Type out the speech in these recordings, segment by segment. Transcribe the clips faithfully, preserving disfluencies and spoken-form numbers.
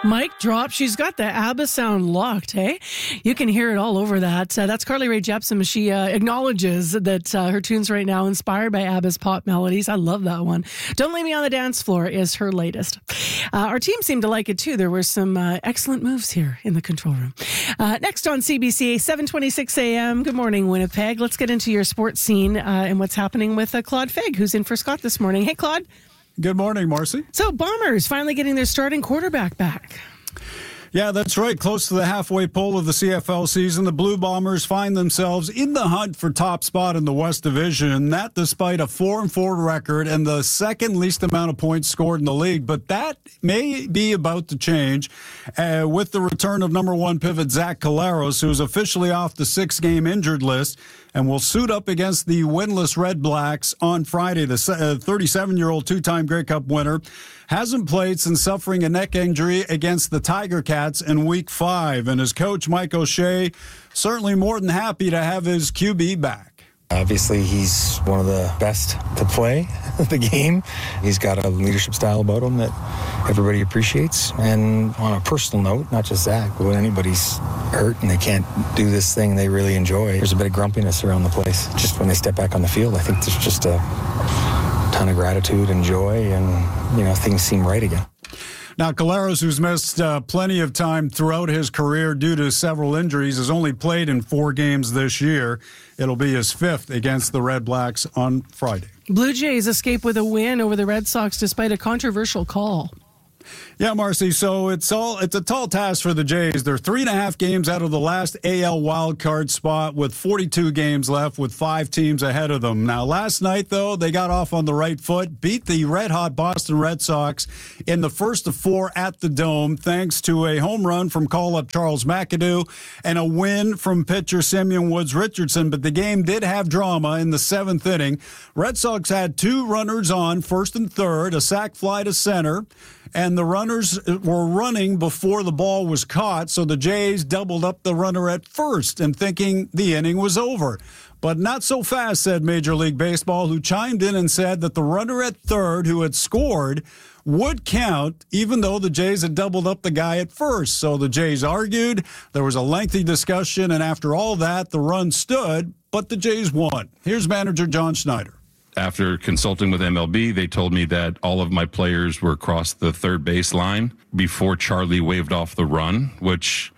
Mic drop. She's got the ABBA sound locked, hey? You can hear it all over that. Uh, that's Carly Rae Jepsen. She uh, acknowledges that uh, her tunes right now inspired by ABBA's pop melodies. I love that one. Don't Leave Me on the Dance Floor is her latest. Uh, our team seemed to like it too. There were some uh, excellent moves here in the control room. Uh, next on C B C, seven twenty-six a.m. Good morning, Winnipeg. Let's get into your sports scene uh, and what's happening with uh, Claude Figg, who's in for Scott this morning. Hey, Claude. Good morning, Marcy. So, Bombers finally getting their starting quarterback back. Yeah, that's right. Close to the halfway pole of the C F L season, the Blue Bombers find themselves in the hunt for top spot in the West Division. That despite a four and four record and the second least amount of points scored in the league. But that may be about to change uh, with the return of number one pivot Zach Collaros, who's officially off the six-game injured list and will suit up against the winless Red Blacks on Friday. The thirty-seven-year-old two-time Grey Cup winner hasn't played since suffering a neck injury against the Tiger Cats in Week five. And his coach, Mike O'Shea, certainly more than happy to have his Q B back. Obviously, he's one of the best to play the game. He's got a leadership style about him that everybody appreciates. And on a personal note, not just Zach, but when anybody's hurt and they can't do this thing they really enjoy, there's a bit of grumpiness around the place. Just when they step back on the field, I think there's just a ton of gratitude and joy, and, you know, things seem right again. Now, Collaros, who's missed uh, plenty of time throughout his career due to several injuries, has only played in four games this year. It'll be his fifth against the Red Blacks on Friday. Blue Jays escape with a win over the Red Sox despite a controversial call. Yeah, Marcy, so it's all it's a tall task for the Jays. They're three and a half games out of the last A L wildcard spot with forty-two games left with five teams ahead of them. Now, last night, though, they got off on the right foot, beat the red-hot Boston Red Sox in the first of four at the Dome, thanks to a home run from call-up Charles McAdoo and a win from pitcher Simeon Woods Richardson. But the game did have drama in the seventh inning. Red Sox had two runners on, first and third, a sac fly to center, and the runners were running before the ball was caught, so the Jays doubled up the runner at first and thinking the inning was over. But not so fast, said Major League Baseball, who chimed in and said that the runner at third who had scored would count, even though the Jays had doubled up the guy at first. So the Jays argued, there was a lengthy discussion, and after all that, the run stood, but the Jays won. Here's manager John Schneider. After consulting with M L B, they told me that all of my players were across the third base line before Charlie waved off the run, which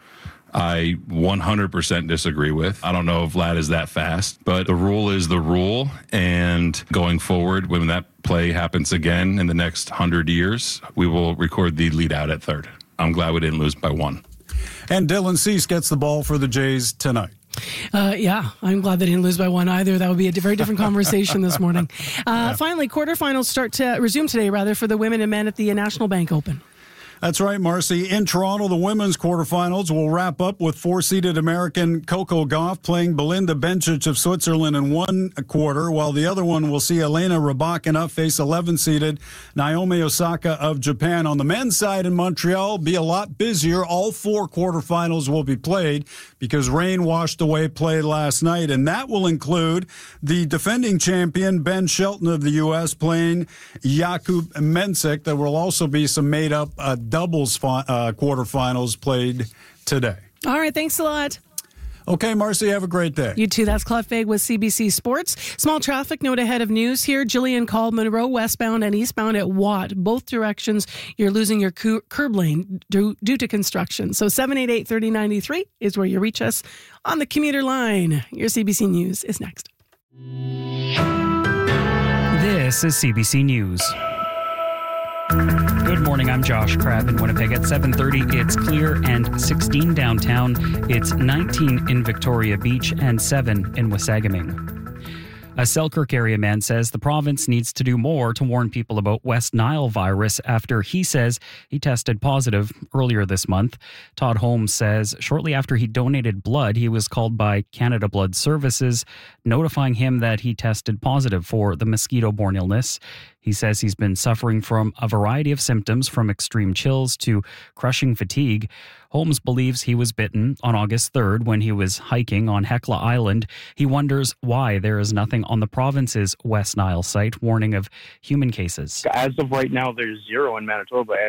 I one hundred percent disagree with. I don't know if Vlad is that fast, but the rule is the rule. And going forward, when that play happens again in the next hundred years, we will record the lead out at third. I'm glad we didn't lose by one. And Dylan Cease gets the ball for the Jays tonight. Uh, yeah, I'm glad they didn't lose by one either. That would be a very different conversation this morning. Uh, yeah. Finally, quarterfinals start to resume today, rather, for the women and men at the National Bank Open. That's right, Marcy. In Toronto, the women's quarterfinals will wrap up with four-seeded American Coco Gauff playing Belinda Bencic of Switzerland in one quarter, while the other one will see Elena Rybakina face eleven-seeded Naomi Osaka of Japan. On the men's side in Montreal, be a lot busier. All four quarterfinals will be played because rain washed away play last night, and that will include the defending champion Ben Shelton of the U S playing Jakub Mensik. There will also be some made-up uh, doubles fi- uh, quarterfinals played today. All right, thanks a lot. Okay, Marcy, have a great day. You too. That's Claude Figg with C B C Sports. Small traffic note ahead of news here. Jillian called Monroe westbound and eastbound at Watt. Both directions, you're losing your cu- curb lane due, due to construction. So seven eight eight, three oh nine three is where you reach us on the commuter line. Your C B C News is next. This is C B C News. Good morning, I'm Josh Crabb in Winnipeg. At seven thirty, it's clear and sixteen downtown. It's nineteen in Victoria Beach and seven in Wasagaming. A Selkirk area man says the province needs to do more to warn people about West Nile virus after he says he tested positive earlier this month. Todd Holmes says shortly after he donated blood, he was called by Canada Blood Services, notifying him that he tested positive for the mosquito-borne illness. He says he's been suffering from a variety of symptoms, from extreme chills to crushing fatigue. Holmes believes he was bitten on August third when he was hiking on Hecla Island. He wonders why there is nothing on the province's West Nile site warning of human cases. As of right now, there's zero in Manitoba, and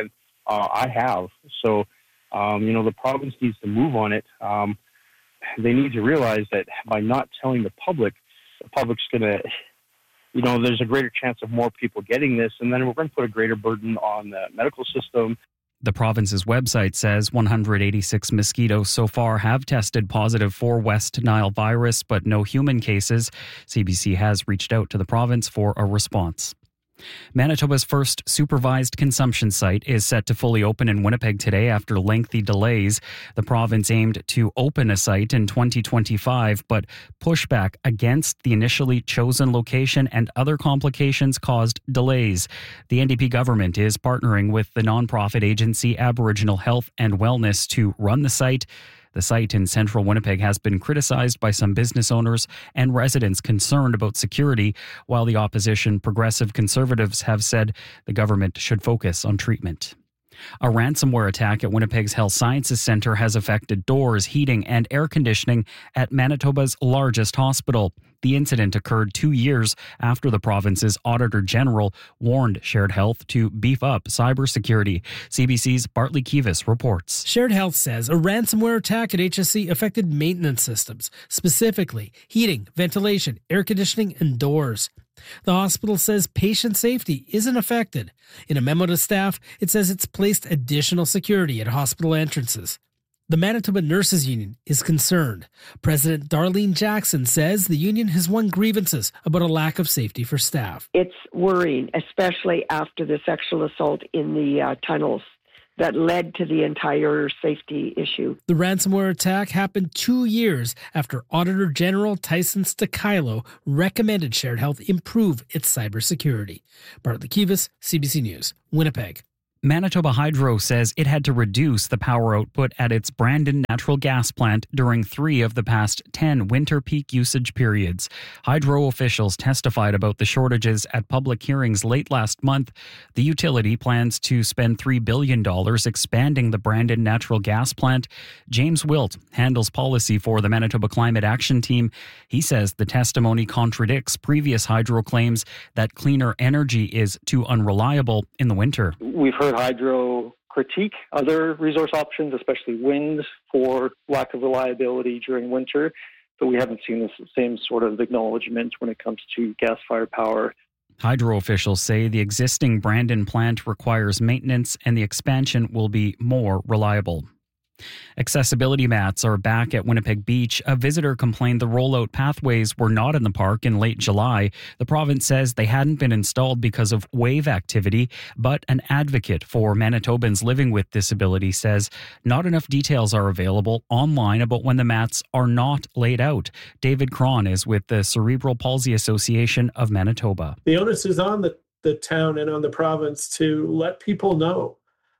Uh, I have. So, um, you know, the province needs to move on it. Um, they need to realize that by not telling the public, the public's going to, you know, there's a greater chance of more people getting this, and then we're going to put a greater burden on the medical system. The province's website says one hundred eighty-six mosquitoes so far have tested positive for West Nile virus, but no human cases. C B C has reached out to the province for a response. Manitoba's first supervised consumption site is set to fully open in Winnipeg today after lengthy delays. The province aimed to open a site in twenty twenty-five, but pushback against the initially chosen location and other complications caused delays. The N D P government is partnering with the nonprofit agency Aboriginal Health and Wellness to run the site. The site in central Winnipeg has been criticized by some business owners and residents concerned about security, while the opposition Progressive Conservatives have said the government should focus on treatment. A ransomware attack at Winnipeg's Health Sciences Centre has affected doors, heating, and air conditioning at Manitoba's largest hospital. The incident occurred two years after the province's Auditor General warned Shared Health to beef up cybersecurity. C B C's Bartley Kivas reports. Shared Health says a ransomware attack at H S C affected maintenance systems, specifically heating, ventilation, air conditioning, and doors. The hospital says patient safety isn't affected. In a memo to staff, it says it's placed additional security at hospital entrances. The Manitoba Nurses Union is concerned. President Darlene Jackson says the union has won grievances about a lack of safety for staff. It's worrying, especially after the sexual assault in the uh, tunnels that led to the entire safety issue. The ransomware attack happened two years after Auditor General Tyson Stakilo recommended Shared Health improve its cybersecurity. Bartley Kivas, C B C News, Winnipeg. Manitoba Hydro says it had to reduce the power output at its Brandon natural gas plant during three of the past ten winter peak usage periods. Hydro officials testified about the shortages at public hearings late last month. The utility plans to spend three billion dollars expanding the Brandon natural gas plant. James Wilt handles policy for the Manitoba Climate Action Team. He says the testimony contradicts previous hydro claims that cleaner energy is too unreliable in the winter. We've heard hydro critique other resource options, especially wind, for lack of reliability during winter, but we haven't seen the same sort of acknowledgement when it comes to gas-fired power. Hydro officials say the existing Brandon plant requires maintenance and the expansion will be more reliable. Accessibility mats are back at Winnipeg Beach. A visitor complained the rollout pathways were not in the park in late July. The province says they hadn't been installed because of wave activity, but an advocate for Manitobans living with disability says not enough details are available online about when the mats are not laid out. David Cron is with the Cerebral Palsy Association of Manitoba. The onus is on the, the town and on the province to let people know.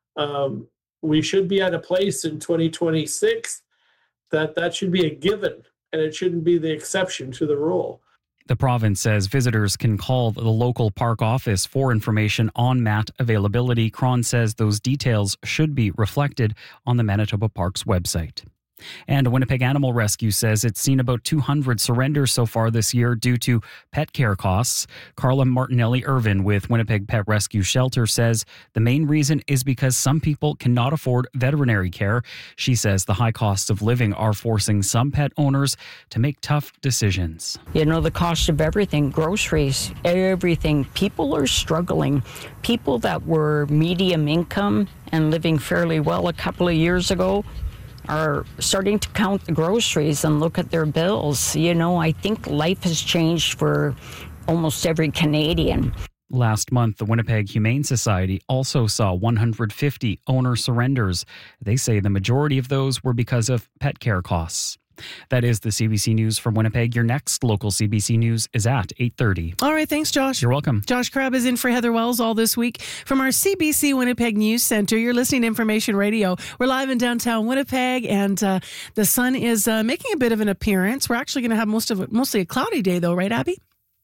Um, We should be at a place in twenty twenty-six that that should be a given, and it shouldn't be the exception to the rule. The province says visitors can call the local park office for information on mat availability. Cron says those details should be reflected on the Manitoba Parks website. And Winnipeg Animal Rescue says it's seen about two hundred surrenders so far this year due to pet care costs. Carla Martinelli-Irvin with Winnipeg Pet Rescue Shelter says the main reason is because some people cannot afford veterinary care. She says the high costs of living are forcing some pet owners to make tough decisions. You know, the cost of everything, groceries, everything. People are struggling. People that were medium income and living fairly well a couple of years ago are starting to count the groceries and look at their bills. You know, I think life has changed for almost every Canadian. Last month, the Winnipeg Humane Society also saw one hundred fifty owner surrenders. They say the majority of those were because of pet care costs. That is the C B C News from Winnipeg. Your next local C B C News is at eight thirty. All right, thanks, Josh. You're welcome. Josh Crabb is in for Heather Wells all this week from our C B C Winnipeg News Center. You're listening to Information Radio. We're live in downtown Winnipeg, and uh, the sun is uh, making a bit of an appearance. We're actually going to have most of it, mostly a cloudy day, though, right, Abby?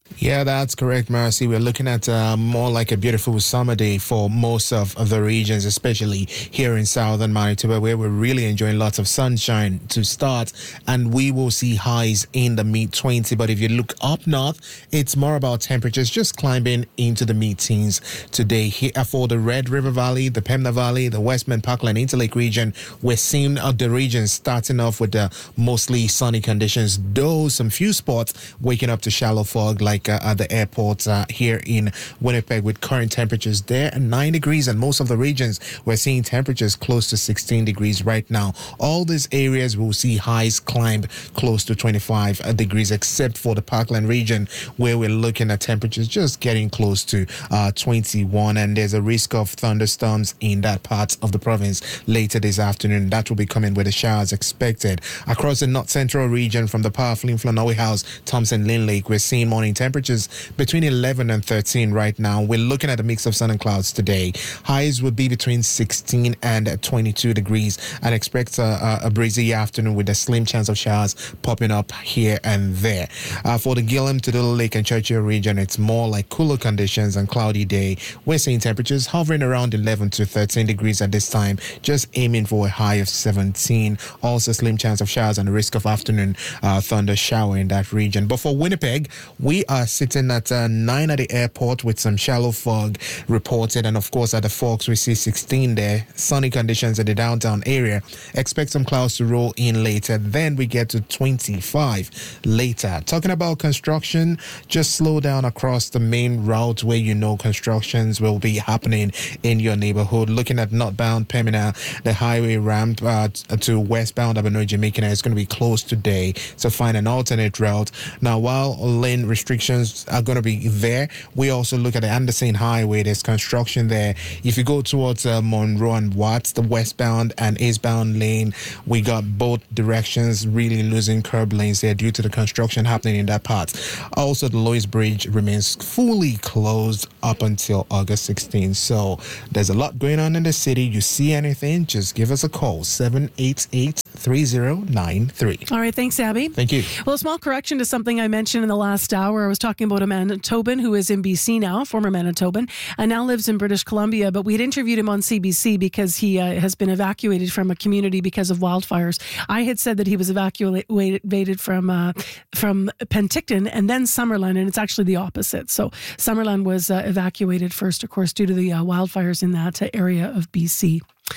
Yeah, that's correct, Marcy. We're looking at uh, more like a beautiful summer day for most of, of the regions, especially here in southern Manitoba, where we're really enjoying lots of sunshine to start, and we will see highs in the mid twenties. But if you look up north, it's more about temperatures just climbing into the mid-teens today. Here for the Red River Valley, the Pembina Valley, the Westman, Parkland, Interlake region, we're seeing uh, the region starting off with the mostly sunny conditions, though some few spots waking up to shallow fog, like Uh, at the airport uh, here in Winnipeg, with current temperatures there at nine degrees, and most of the regions we're seeing temperatures close to sixteen degrees right now. All these areas will see highs climb close to twenty-five degrees, except for the Parkland region, where we're looking at temperatures just getting close to uh, twenty-one, and there's a risk of thunderstorms in that part of the province later this afternoon. That will be coming with the showers expected across the north central region from the Power Flin Flanoe House, Thompson Lynn Lake. We're seeing morning temperatures between eleven and thirteen right now. We're looking at a mix of sun and clouds today. Highs would be between sixteen and twenty-two degrees, and expect a, a breezy afternoon with a slim chance of showers popping up here and there. Uh, for the Gillam to the Lake and Churchill region, it's more like cooler conditions and cloudy day. We're seeing temperatures hovering around eleven to thirteen degrees at this time, just aiming for a high of seventeen. Also slim chance of showers and a risk of afternoon uh, thunder shower in that region. But for Winnipeg, we are sitting at uh, nine at the airport with some shallow fog reported, and of course at the Forks we see sixteen there. Sunny conditions at the downtown area. Expect some clouds to roll in later. Then we get to twenty-five later. Talking about construction, just slow down across the main route where you know constructions will be happening in your neighborhood. Looking at northbound Pembina, the highway ramp uh, to westbound Abanoy-Jamaica is going to be closed today, so find an alternate route. Now, while lane restrictions are going to be there, we also look at the Anderson Highway. There's construction there. If you go towards uh, Monroe and Watts, the westbound and eastbound lane, we got both directions really losing curb lanes there due to the construction happening in that part. Also, the Lois Bridge remains fully closed up until August sixteenth. So there's a lot going on in the city. You see anything, just give us a call, seven eight eight, three zero nine three. All right, thanks, Abby. Thank you. Well, a small correction to something I mentioned in the last hour. I was talking about a Manitoban who is in B C now, former Manitoban, and now lives in British Columbia. But we had interviewed him on C B C because he uh, has been evacuated from a community because of wildfires. I had said that he was evacuated from uh, from Penticton and then Summerland, and it's actually the opposite. So Summerland was uh, evacuated first, of course, due to the uh, wildfires in that uh, area of B C.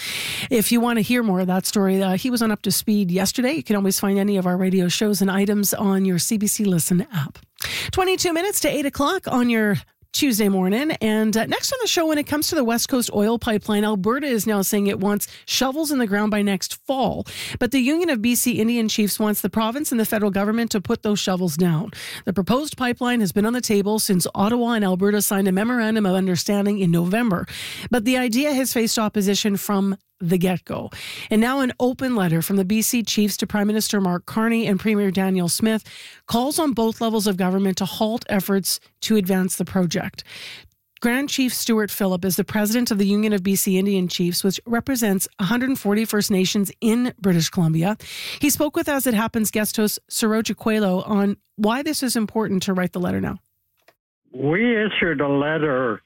If you want to hear more of that story, uh, he was on Up to Speed yesterday. You can always find any of our radio shows and items on your C B C Listen app. twenty-two minutes to eight o'clock on your Tuesday morning. And uh, next on the show, when it comes to the West Coast oil pipeline, Alberta is now saying it wants shovels in the ground by next fall. But the Union of B C Indian Chiefs wants the province and the federal government to put those shovels down. The proposed pipeline has been on the table since Ottawa and Alberta signed a memorandum of understanding in November. But the idea has faced opposition from the get-go. And now an open letter from the B C Chiefs to Prime Minister Mark Carney and Premier Daniel Smith calls on both levels of government to halt efforts to advance the project. Grand Chief Stuart Phillip is the president of the Union of B C Indian Chiefs, which represents one hundred forty First Nations in British Columbia. He spoke with As It Happens guest host Saroja Coelho on why this is important to write the letter now. We issued a letter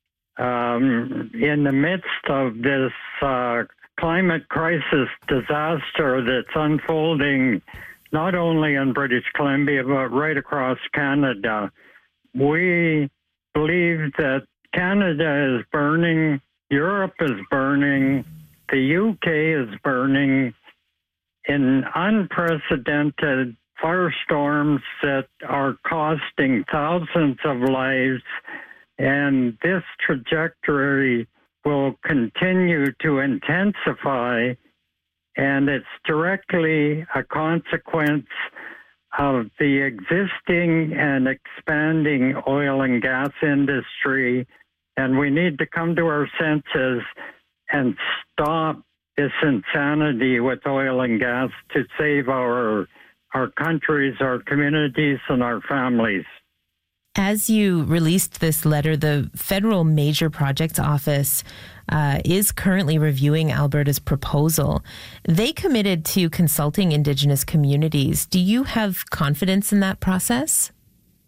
Um, in the midst of this uh, climate crisis disaster that's unfolding not only in British Columbia, but right across Canada. We believe that Canada is burning, Europe is burning, the U K is burning in unprecedented firestorms that are costing thousands of lives. And this trajectory will continue to intensify, and it's directly a consequence of the existing and expanding oil and gas industry. And we need to come to our senses and stop this insanity with oil and gas to save our our countries, our communities, and our families. As you released this letter, the Federal Major Projects Office uh, is currently reviewing Alberta's proposal. They committed to consulting Indigenous communities. Do you have confidence in that process?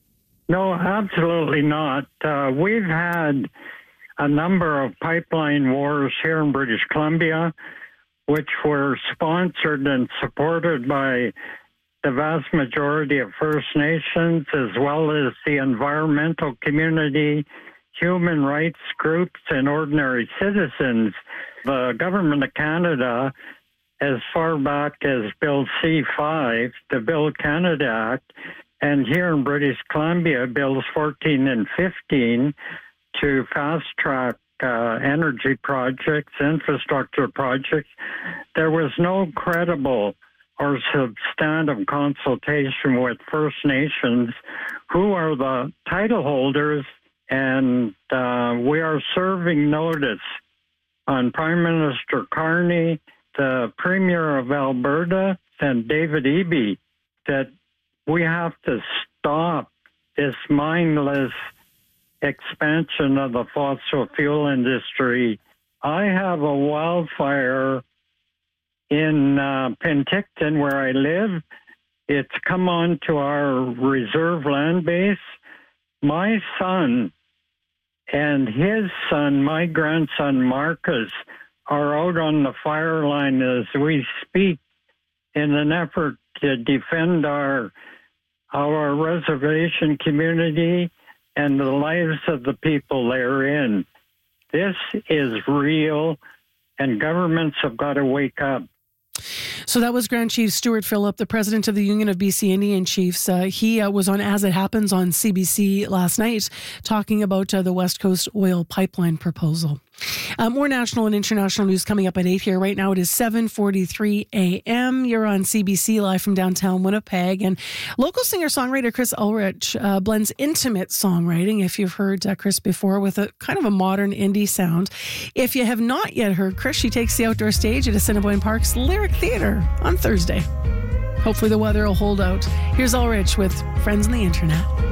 No, absolutely not. Uh, we've had a number of pipeline wars here in British Columbia, which were sponsored and supported by the vast majority of First Nations, as well as the environmental community, human rights groups, and ordinary citizens. The Government of Canada, as far back as Bill C five, the Build Canada Act, and here in British Columbia, Bills fourteen and fifteen, to fast-track uh, energy projects, infrastructure projects, there was no credible or substantive consultation with First Nations, who are the title holders, and uh, we are serving notice on Prime Minister Carney, the Premier of Alberta, and David Eby, that we have to stop this mindless expansion of the fossil fuel industry. I have a wildfire in uh, Penticton, where I live. It's come on to our reserve land base. My son and his son, my grandson Marcus, are out on the fire line as we speak in an effort to defend our our reservation community and the lives of the people therein. This is real, and governments have got to wake up. So that was Grand Chief Stuart Phillip, the president of the Union of B C Indian Chiefs. Uh, he uh, was on As It Happens on C B C last night, talking about uh, the West Coast oil pipeline proposal. Uh, more national and international news coming up at eight here. Right now it is seven forty-three a.m. You're on C B C live from downtown Winnipeg. And local singer-songwriter Chris Ulrich uh, blends intimate songwriting, if you've heard uh, Chris before, with a kind of a modern indie sound. If you have not yet heard Chris, she takes the outdoor stage at Assiniboine Park's Lyric Theatre on Thursday. Hopefully the weather will hold out. Here's Ulrich with Friends on the Internet.